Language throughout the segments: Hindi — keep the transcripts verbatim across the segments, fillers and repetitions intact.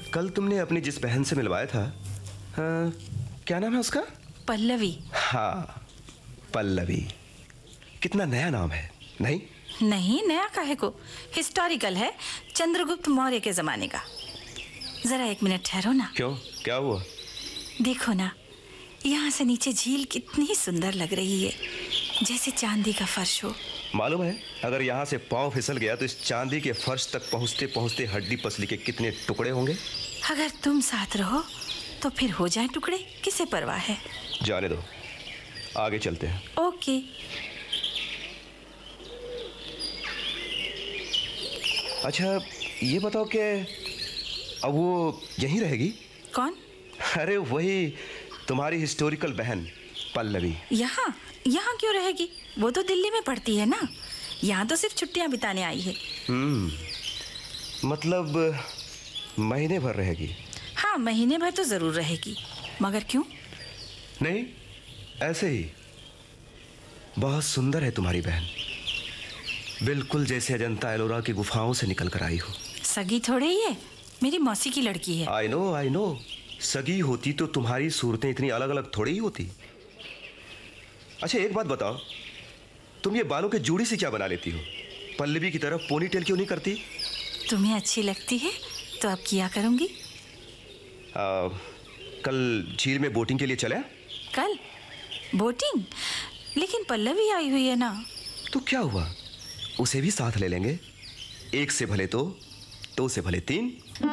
कल तुमने अपनी जिस बहन से मिलवाया था, हाँ, क्या नाम है उसका? पल्लवी। हाँ, पल्लवी। कितना नया नाम है। नहीं नहीं, नया काहे को, हिस्टोरिकल है, चंद्रगुप्त मौर्य के जमाने का। जरा एक मिनट ठहरो ना। क्यों, क्या हुआ? देखो ना, यहाँ से नीचे झील कितनी सुंदर लग रही है, जैसे चांदी का फर्श हो। मालूम है, अगर यहाँ से पाँव फिसल गया तो इस चांदी के फर्श तक पहुँचते पहुँचते हड्डी पसली के कितने टुकड़े होंगे। अगर तुम साथ रहो तो फिर हो जाए टुकड़े, किसे परवाह है। जाने दो, आगे चलते हैं। ओके। अच्छा ये बताओ कि अब वो यहीं रहेगी? कौन? अरे वही तुम्हारी हिस्टोरिकल बहन पल्लवी। यहाँ यहाँ क्यों रहेगी? वो तो दिल्ली में पढ़ती है ना, यहाँ तो सिर्फ छुट्टियाँ बिताने आई है। हम्म, मतलब महीने भर रहेगी? हाँ, महीने भर तो जरूर रहेगी। मगर क्यों? नहीं, ऐसे ही। बहुत सुंदर है तुम्हारी बहन, बिल्कुल जैसे अजंता एलोरा की गुफाओं से निकल कर आई हो। सगी थोड़े ही है, मेरी मौसी की लड़की है। आई नो आई नो, सगी होती तो तुम्हारी सूरतें इतनी अलग अलग थोड़ी ही होती। अच्छा एक बात बताओ, तुम ये बालों के जूड़ी से क्या बना लेती हो? पल्लवी की तरफ पोनी टेल क्यों नहीं करती? तुम्हें अच्छी लगती है तो अब किया करूंगी। आ, कल झील में बोटिंग के लिए चले? कल बोटिंग? लेकिन पल्लवी आई हुई है ना। तो क्या हुआ, उसे भी साथ ले लेंगे। एक से भले दो, दो से भले तीन।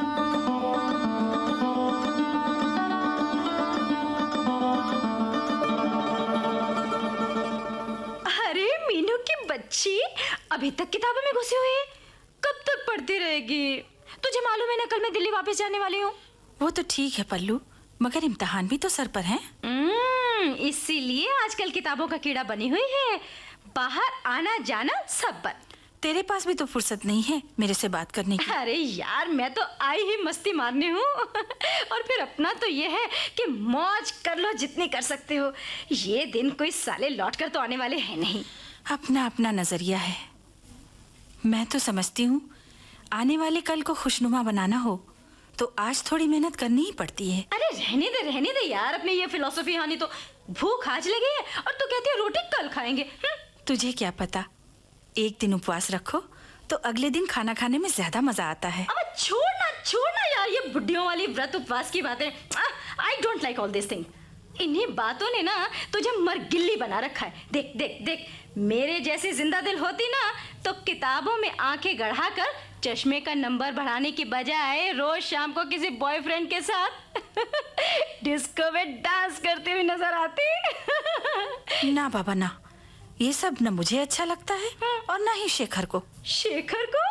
अरे मीनू की बच्ची अभी तक किताबों में घुसी हुई है, कब तक पढ़ती रहेगी? तुझे मालूम है ना कल मैं दिल्ली वापस जाने वाली हूँ। वो तो ठीक है पल्लू, मगर इम्तिहान भी तो सर पर है। इसीलिए आजकल किताबों का कीड़ा बनी हुई है, बाहर आना जाना सब बंद। तेरे पास भी तो फुर्सत नहीं है मेरे से बात करने की। अरे यार, मैं तो आई ही मस्ती मारने हूँ और फिर अपना तो ये है कि मौज कर लो जितनी कर सकते हो। ये दिन कोई साले लौट कर तो आने वाले हैं नहीं। अपना अपना नजरिया है। मैं तो समझती हूँ आने वाले कल को खुशनुमा बनाना हो तो आज थोड़ी मेहनत करनी ही पड़ती है। अरे रहने दे रहने दे यार, अपनी ये फिलॉसफी हानि तो भूख आज लगी है और तू कहती है रोटी कल खाएंगे। हुँ? तुझे क्या पता, एक दिन उपवास रखो तो अगले दिन खाना खाने में ज्यादा मजा आता है। अब छोड़ना छोड़ना यार ये बुड्ढियों वाली व्रत उपवास की बातें। I don't like all this thing. इन्हीं बातों ने ना तुझे मरगिल्ली बना रखा है। देख देख देख, मेरे जैसी जिंदा दिल होती ना तो किताबों में आंखें गढ़ा कर चश्मे का नंबर बढ़ाने की बजाय रोज शाम को किसी बॉयफ्रेंड के साथ डिस्को में डांस करती हुई नजर आती। ना बाबा ना, ये सब न मुझे अच्छा लगता है और ना ही शेखर को। शेखर को?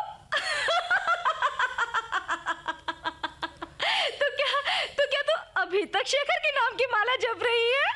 तो क्या तो क्या तो अभी तक शेखर के नाम की माला जप रही है?